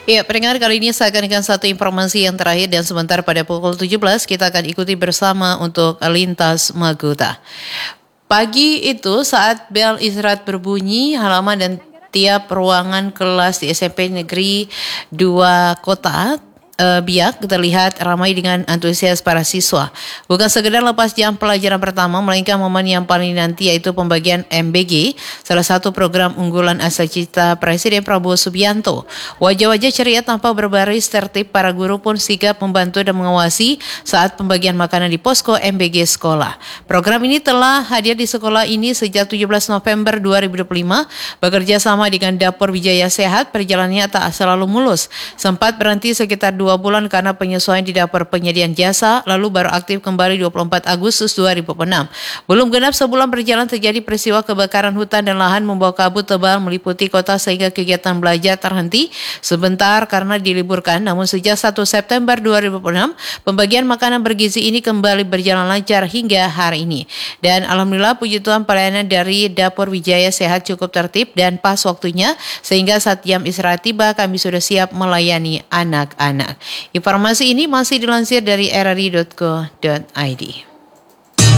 Ya, pendengar, kali ini saya akan satu informasi yang terakhir dan sebentar pada pukul 17 kita akan ikuti bersama untuk Lintas Magota. Pagi itu saat bel istirahat berbunyi, halaman dan tiap ruangan kelas di SMP Negeri 2 Kota Biak terlihat ramai dengan antusias para siswa. Bukan sekedar lepas jam pelajaran pertama, melainkan momen yang paling dinanti yaitu pembagian MBG, salah satu program unggulan asal cita Presiden Prabowo Subianto. Wajah-wajah ceria tanpa berbaris tertib, para guru pun sigap membantu dan mengawasi saat pembagian makanan di posko MBG sekolah. Program ini telah hadir di sekolah ini sejak 17 November 2025, bekerja sama dengan Dapur Wijaya Sehat. Perjalanannya tak selalu mulus, sempat berhenti sekitar 2 bulan karena penyesuaian di dapur penyediaan jasa, lalu baru aktif kembali 24 Agustus 2006. Belum genap sebulan berjalan terjadi peristiwa kebakaran hutan dan lahan membawa kabut tebal meliputi kota sehingga kegiatan belajar terhenti sebentar karena diliburkan. Namun sejak 1 September 2006, pembagian makanan bergizi ini kembali berjalan lancar hingga hari ini. Dan alhamdulillah puji Tuhan, pelayanan dari Dapur Wijaya Sehat cukup tertib dan pas waktunya, sehingga saat jam istirahat tiba kami sudah siap melayani anak-anak. Informasi ini masih dilansir dari rri.co.id.